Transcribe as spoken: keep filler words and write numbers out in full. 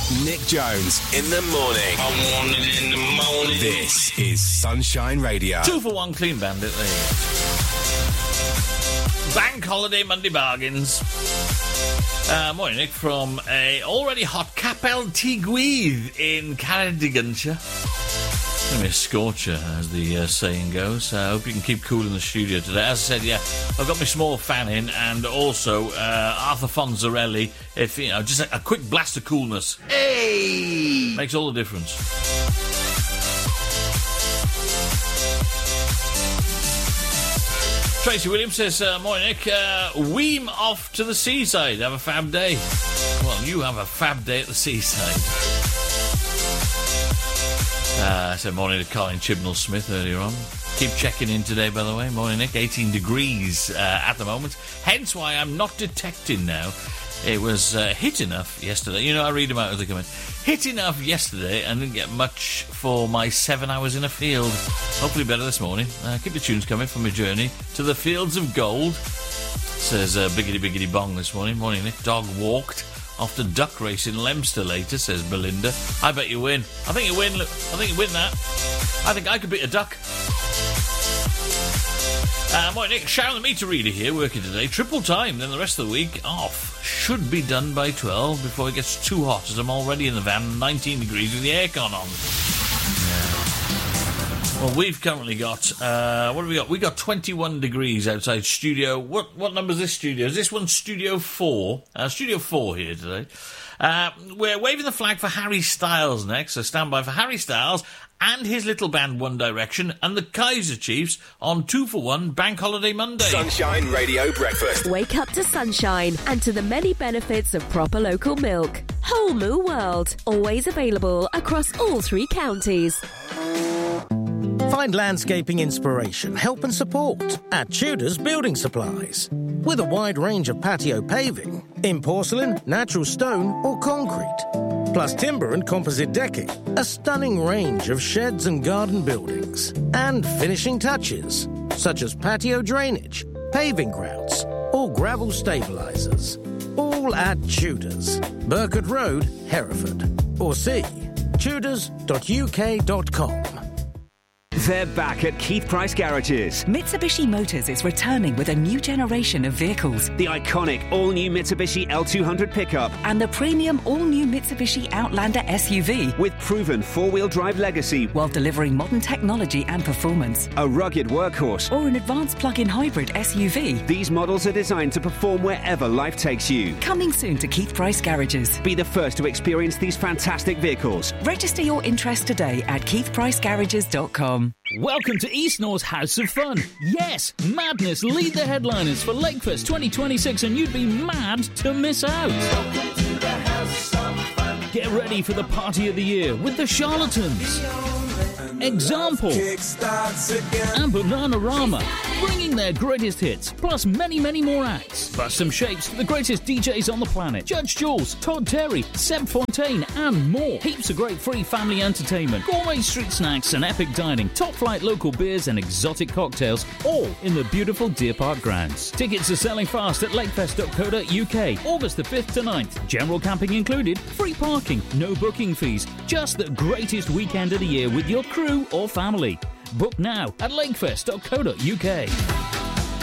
Nick Jones in the morning. I want it in the morning. This is Sunshine Radio. Two for one clean bandit. There you go. Bank holiday Monday bargains. Uh, morning, Nick, from a already hot Capel Tigwydd in Cardiganshire. It's going to be a scorcher, as the uh, saying goes. I uh, hope you can keep cool in the studio today. As I said, yeah, I've got my small fan in, and also uh, Arthur Fonzarelli. If you know, just a, a quick blast of coolness. Hey, makes all the difference. Tracy Williams says, uh, morning, Nick. Uh, Weem off to the seaside. Have a fab day. Well, you have a fab day at the seaside. Uh, I said morning to Colin Chibnall-Smith earlier on. Keep checking in today, by the way. Morning, Nick. eighteen degrees uh, at the moment. Hence why I'm not detecting now. It was uh, hit enough yesterday. You know, I read them out as they come in. Hit enough yesterday and didn't get much for my seven hours in a field. Hopefully better this morning. Uh, keep the tunes coming from my journey to the fields of gold. Says uh, Biggity Biggity Bong this morning. Morning, Nick. Dog walked off the duck race in Leicester later, says Belinda. I bet you win. I think you win. I think you win that. I think I could beat a duck. Uh, morning, Nick. Sharon the meter reader here, working today. Triple time, then the rest of the week off. Should be done by twelve before it gets too hot, as I'm already in the van, nineteen degrees with the aircon on. Yeah. Well, we've currently got, uh, what have we got? We got twenty-one degrees outside studio. What what number is this studio? Is this one Studio four? Uh, studio four here today. Uh, we're waving the flag for Harry Styles next, so stand by for Harry Styles and his little band One Direction and the Kaiser Chiefs on two for one Bank Holiday Monday. Sunshine Radio Breakfast. Wake up to sunshine and to the many benefits of proper local milk. Whole Moo World, always available across all three counties. Find landscaping inspiration, help and support at Tudor's Building Supplies. With a wide range of patio paving, in porcelain, natural stone or concrete. Plus timber and composite decking, a stunning range of sheds and garden buildings. And finishing touches, such as patio drainage, paving grouts or gravel stabilisers. All at Tudor's, Burkett Road, Hereford. Or see tudors dot u k dot com. They're back at Keith Price Garages. Mitsubishi Motors is returning with a new generation of vehicles. The iconic all-new Mitsubishi L two hundred pickup. And the premium all-new Mitsubishi Outlander S U V. With proven four-wheel drive legacy. While delivering modern technology and performance. A rugged workhorse. Or an advanced plug-in hybrid S U V. These models are designed to perform wherever life takes you. Coming soon to Keith Price Garages. Be the first to experience these fantastic vehicles. Register your interest today at keith price garages dot com. Welcome to East North's House of Fun. Yes, Madness lead the headliners for Lakefest twenty twenty-six, and you'd be mad to miss out. Welcome to the House of Fun. Get ready for the party of the year with the Charlatans, Example, and Bananarama, bringing their greatest hits, plus many, many more acts. Plus some shapes to the greatest D Js on the planet. Judge Jules, Todd Terry, Seb Fontaine, and more. Heaps of great free family entertainment, gourmet street snacks and epic dining, top-flight local beers and exotic cocktails, all in the beautiful Deer Park grounds. Tickets are selling fast at lakefest dot co dot u k, August the fifth to ninth. General camping included, free parking, no booking fees. Just the greatest weekend of the year with your crew or family. Book now at lakefest dot co dot u k.